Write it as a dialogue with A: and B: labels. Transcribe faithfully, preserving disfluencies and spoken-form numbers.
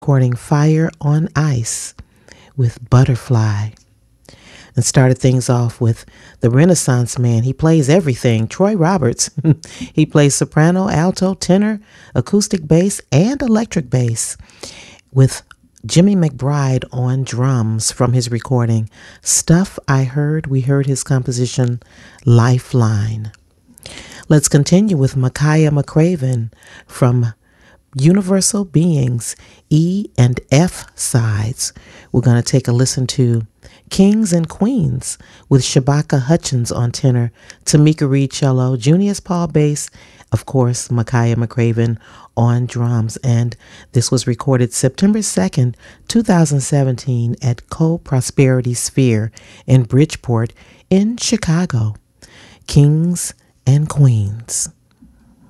A: recording Fire on Ice with Butterfly. And started things off with the Renaissance man. He plays everything. Troy Roberts. He plays soprano, alto, tenor, acoustic bass, and electric bass with Jimmy McBride on drums from his recording Stuff I Heard. We heard his composition Lifeline. Let's continue with Makaya McCraven from Universal Beings E and F sides. We're going to take a listen to Kings and Queens with Shabaka Hutchins on tenor, Tamika Reed cello, Junius Paul bass, of course, Makaya McCraven on drums. And this was recorded September second, twenty seventeen at Co-Prosperity Sphere in Bridgeport in Chicago. Kings and Queens.